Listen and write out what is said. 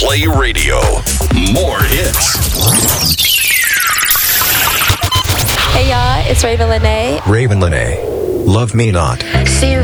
Play Radio. More hits. Hey y'all, it's Raven Lene. Raven Lene. Love Me Not. See